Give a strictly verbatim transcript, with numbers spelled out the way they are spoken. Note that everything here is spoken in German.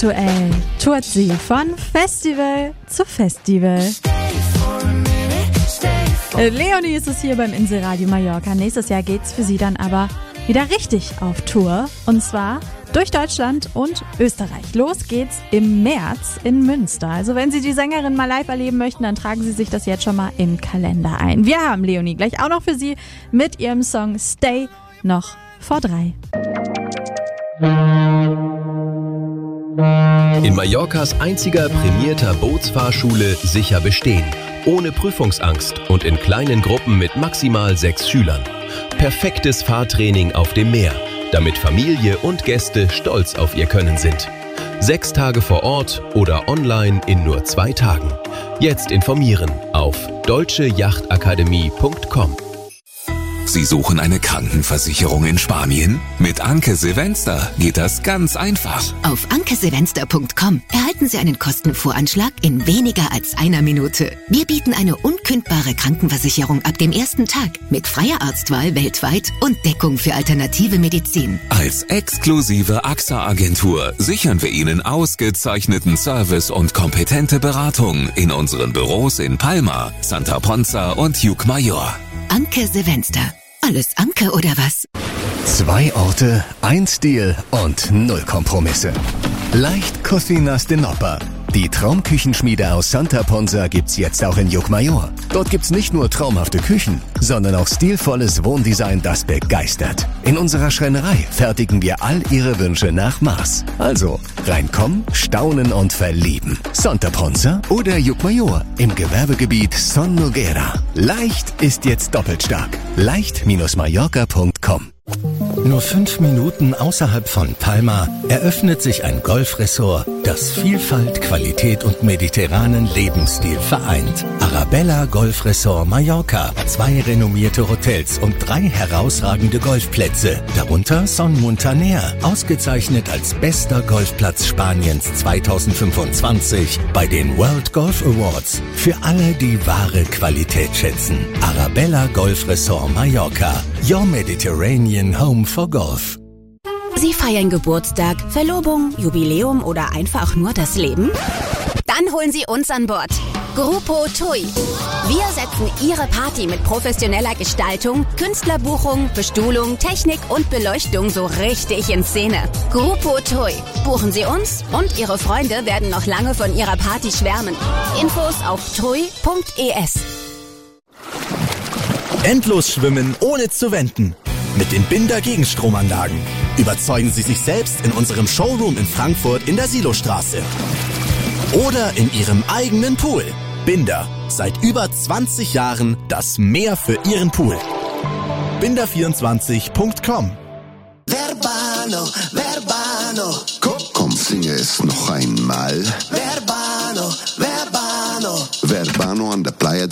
Aktuell tourt sie von Festival zu Festival. Leonie ist es hier beim Inselradio Mallorca. Nächstes Jahr geht's für sie dann aber wieder richtig auf Tour. Und zwar durch Deutschland und Österreich. Los geht's im März in Münster. Also wenn Sie die Sängerin mal live erleben möchten, dann tragen Sie sich das jetzt schon mal im Kalender ein. Wir haben Leonie gleich auch noch für Sie mit ihrem Song Stay noch vor drei. In Mallorcas einziger prämierter Bootsfahrschule sicher bestehen. Ohne Prüfungsangst und in kleinen Gruppen mit maximal sechs Schülern. Perfektes Fahrtraining auf dem Meer, damit Familie und Gäste stolz auf ihr Können sind. Sechs Tage vor Ort oder online in nur zwei Tagen. Jetzt informieren auf deutsche yachtakademie punkt com. Sie suchen eine Krankenversicherung in Spanien? Mit Anke Silvester geht das ganz einfach. Auf anke silvester punkt com erhalten Sie einen Kostenvoranschlag in weniger als einer Minute. Wir bieten eine unkündbare Krankenversicherung ab dem ersten Tag mit freier Arztwahl weltweit und Deckung für alternative Medizin. Als exklusive A X A-Agentur sichern wir Ihnen ausgezeichneten Service und kompetente Beratung in unseren Büros in Palma, Santa Ponza und Llucmajor. Anke Silvester. Alles Anke oder was? Zwei Orte, ein Stil und null Kompromisse. Leicht Cocinas de Nopper. Die Traumküchenschmiede aus Santa Ponza gibt's jetzt auch in Llucmajor. Dort gibt's nicht nur traumhafte Küchen, sondern auch stilvolles Wohndesign, das begeistert. In unserer Schreinerei fertigen wir all Ihre Wünsche nach Maß. Also reinkommen, staunen und verlieben. Santa Ponza oder Llucmajor im Gewerbegebiet Son Noguera. Leicht ist jetzt doppelt stark. leicht Bindestrich mallorca punkt com. Nur fünf Minuten außerhalb von Palma eröffnet sich ein Golfresort, das Vielfalt, Qualität und mediterranen Lebensstil vereint. Arabella Golf Resort Mallorca. Zwei renommierte Hotels und drei herausragende Golfplätze. Darunter Son Muntaner, ausgezeichnet als bester Golfplatz Spaniens zweitausendfünfundzwanzig bei den World Golf Awards. Für alle, die wahre Qualität schätzen. Arabella Golf Resort Mallorca. Your Mediterranean Home for Golf. Sie feiern Geburtstag, Verlobung, Jubiläum oder einfach nur das Leben? Dann holen Sie uns an Bord. Grupo Tui. Wir setzen Ihre Party mit professioneller Gestaltung, Künstlerbuchung, Bestuhlung, Technik und Beleuchtung so richtig in Szene. Grupo Tui. Buchen Sie uns und Ihre Freunde werden noch lange von Ihrer Party schwärmen. Infos auf tui punkt es. Endlos schwimmen, ohne zu wenden. Mit den Binder Gegenstromanlagen. Überzeugen Sie sich selbst in unserem Showroom in Frankfurt in der Silostraße. Oder in Ihrem eigenen Pool. Binder. Seit über zwanzig Jahren das Meer für Ihren Pool. binder vierundzwanzig punkt com. Verbano, Verbano. Komm, komm, singe es noch einmal. Verbano, Verbano. Verbano an der Playa